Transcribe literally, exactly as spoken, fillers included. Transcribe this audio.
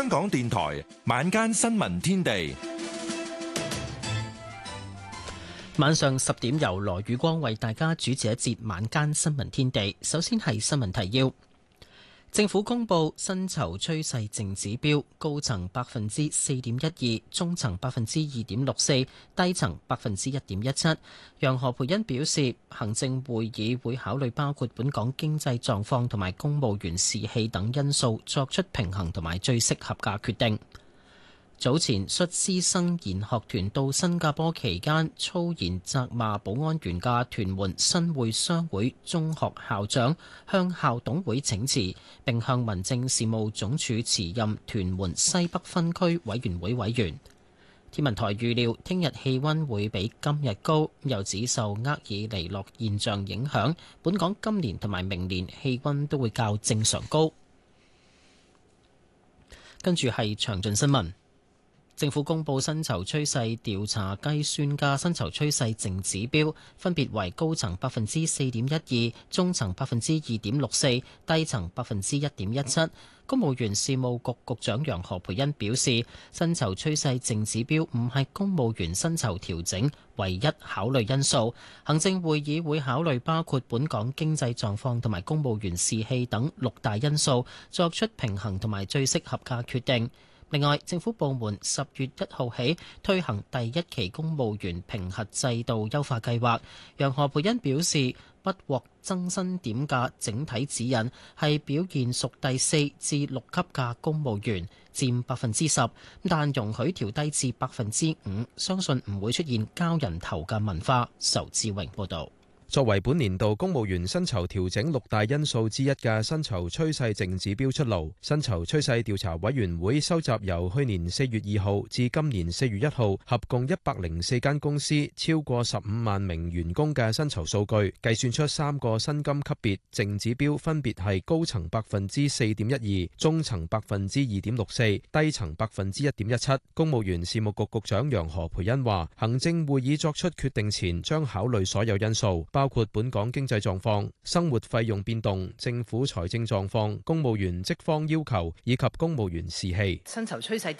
香港電台晚間新聞天地， 晚上十點由羅宇光為大家主持一節晚間新聞天地。首先係新聞提要。政府公布薪酬趨勢淨指標，高層百分之四點一二，中層百分之二點六四，低層百分之一點一七。楊何蓓茵表示，行政會議會考慮包括本港經濟狀況同埋公務員士氣等因素，作出平衡同埋最適合嘅決定。早前率師生研學團到新加坡期間，粗言責罵保安員嘅屯門新會商會中學校長向校董會請辭，並向民政事務總署辭任屯門西北分區委員會委員。天文台預料聽日氣溫會比今日高，又指受厄爾尼諾現象影響，本港今年同埋明年氣溫都會較正常高。跟住係詳盡新聞。政府公布薪酬趨勢調查計算嘅薪酬趨勢淨指標，分別為高層百分之四點一二，中層百分之二點六四，低層百分之一點一七。公務員事務局局長楊何蓓茵表示，薪酬趨勢淨指標唔係公務員薪酬調整唯一考慮因素，行政會議會考慮包括本港經濟狀況同埋公務員士氣等六大因素，作出平衡同埋最適合嘅決定。另外，政府部門十月一號起推行第一期公務員評核制度優化計劃。楊何蓓茵表示，不獲增薪點嘅整體指引係表現屬第四至六級嘅公務員，佔百分之十，但容許調低至百分之五，相信唔會出現交人頭嘅文化。仇志榮報導。 作為本年度公務員薪酬調整六大因素之一嘅薪酬趨勢淨指標出爐，薪酬趨勢調查委員會收集由去年四月二號至今年四月一號合共一百零四間公司超過十五萬名員工嘅薪酬數據，計算出三個薪金級別淨指標，分別係高層百分之四點一二，中層百分之二點六四，低層百分之一點一七。公務員事務局局長楊何蓓茵話，行政會議作出決定前將考慮所有因素，包括本港經濟狀況、生活費用變動、政府財政狀況、公務員職方要求以及公務員士氣。 薪酬趨勢